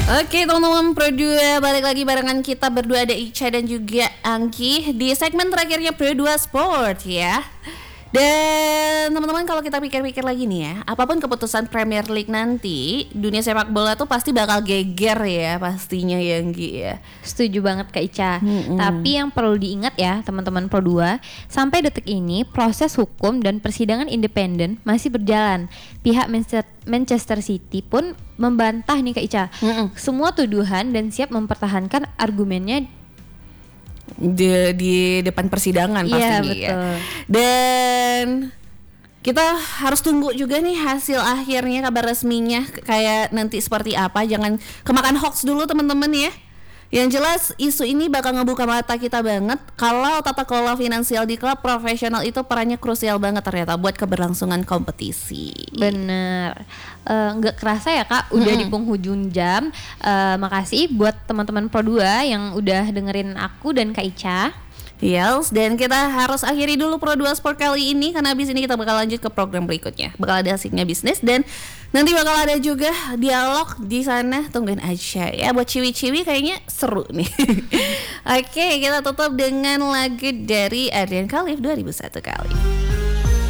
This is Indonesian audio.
Oke teman-teman Pro 2, balik lagi barengan kita berdua, ada Ica dan juga Angki di segmen terakhirnya Pro 2 Sport ya. Dan teman-teman kalau kita pikir-pikir lagi nih ya, apapun keputusan Premier League nanti, dunia sepak bola tuh pasti bakal geger ya pastinya ya Anggi ya. Setuju banget Kak Ica. Tapi yang perlu diingat ya teman-teman Pro 2, sampai detik ini proses hukum dan persidangan independen masih berjalan. Pihak Manchester City pun membantah nih Kak Ica semua tuduhan dan siap mempertahankan argumennya di depan persidangan pastinya ya. Dan kita harus tunggu juga nih hasil akhirnya, kabar resminya kayak nanti seperti apa. Jangan kemakan hoax dulu teman-teman ya. Yang jelas isu ini bakal ngebuka mata kita banget kalau tata kelola finansial di klub profesional itu perannya krusial banget ternyata buat keberlangsungan kompetisi. Bener, nggak kerasa ya Kak, udah di penghujung jam. Makasih buat teman-teman Pro 2 yang udah dengerin aku dan Kak Ica. Yes, dan kita harus akhiri dulu Pro 2 Sport kali ini karena abis ini kita bakal lanjut ke program berikutnya. Bakal ada asiknya bisnis dan nanti bakal ada juga dialog di sana. Tungguin aja ya, buat ciwi-ciwi kayaknya seru nih. Oke, kita tutup dengan lagu dari Adrian Khalif 2001 kali.